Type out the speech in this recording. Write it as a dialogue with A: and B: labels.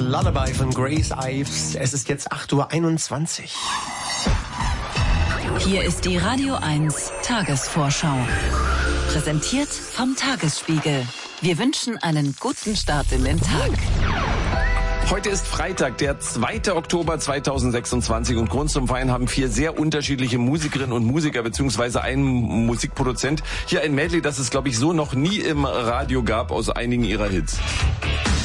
A: Lullaby von Grace Ives. Es ist jetzt 8:21 Uhr.
B: Hier ist die Radio 1 Tagesvorschau. Präsentiert vom Tagesspiegel. Wir wünschen einen guten Start in den Tag.
C: Heute ist Freitag, der 2. Oktober 2026 und Grund zum Feiern haben 4 sehr unterschiedliche Musikerinnen und Musiker beziehungsweise ein Musikproduzent. Hier ein Medley, das es, glaube ich, so noch nie im Radio gab aus einigen ihrer Hits.